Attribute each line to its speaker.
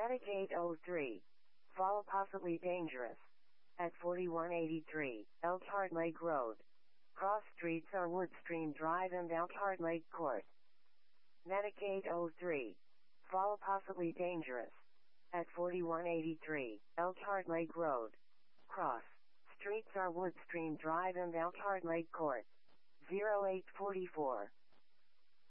Speaker 1: Medicaid 03. Fall possibly dangerous. At 4183, Elkhart Lake Road. Cross streets are Woodstream Drive and Elkhart Lake Court. Medicaid 03. Fall possibly dangerous. At 4183, Elkhart Lake Road. Cross streets are Woodstream Drive and Elkhart Lake Court. 0844.